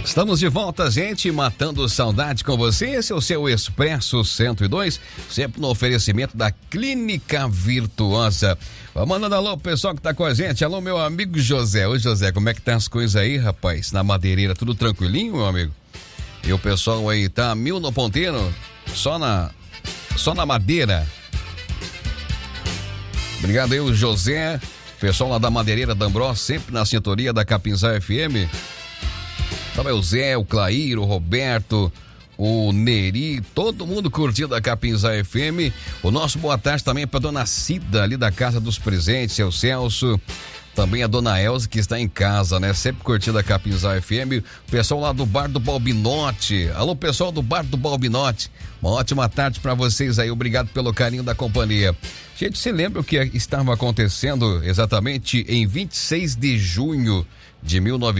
Estamos de volta, gente, matando saudade com você. Esse é o seu Expresso 102, sempre no oferecimento da Clínica Virtuosa. Vamos mandando alô pro pessoal que tá com a gente. Alô, meu amigo José. Ô, José, como é que tá as coisas aí, rapaz? Na madeireira, tudo tranquilinho, meu amigo? E o pessoal aí, tá a mil no ponteiro? Só na madeira. Obrigado aí, o José. Pessoal lá da madeireira da Ambrós, sempre na sintonia da Capinzá FM. Também o Zé, o Clair, o Roberto, o Neri, todo mundo curtindo a Capinzá FM. O nosso boa tarde também para dona Cida, ali da Casa dos Presentes, seu Celso. Também a dona Elza, que está em casa, né? Sempre curtindo a Capinzá FM. O pessoal lá do Bar do Balbinote. Alô, pessoal do Bar do Balbinote. Uma ótima tarde para vocês aí. Obrigado pelo carinho da companhia. Gente, você lembra o que estava acontecendo exatamente em 26 de junho de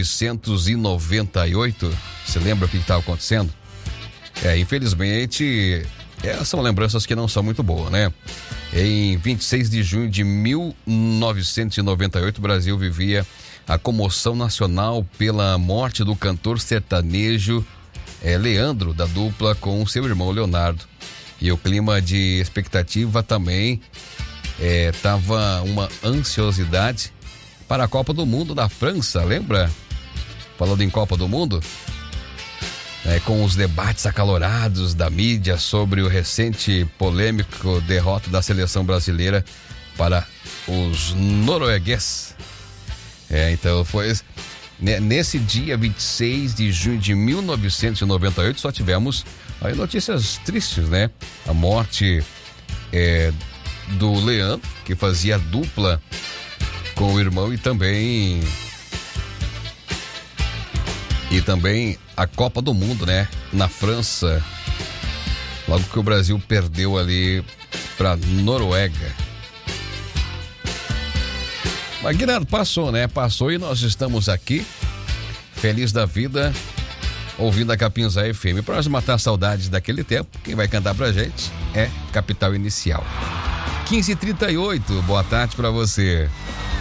1998? Você lembra o que estava acontecendo? Infelizmente, são lembranças que não são muito boas, né? Em 26 de junho de 1998, o Brasil vivia a comoção nacional pela morte do cantor sertanejo Leandro, da dupla com o seu irmão Leonardo. E o clima de expectativa também tava uma ansiosidade para a Copa do Mundo da França, lembra? Falando em Copa do Mundo, com os debates acalorados da mídia sobre o recente polêmico derrota da seleção brasileira para os noruegueses. Então foi nesse dia 26 de junho de 1998, só tivemos aí notícias tristes, né? A morte do Leandro, que fazia dupla com o irmão, e também a Copa do Mundo, né? Na França, logo que o Brasil perdeu ali pra Noruega. Mas Guilherme, passou, né? Passou e nós estamos aqui, feliz da vida, ouvindo a Capinzá FM. Para nós matar saudades daquele tempo, quem vai cantar pra gente é Capital Inicial. 15h38, boa tarde pra você.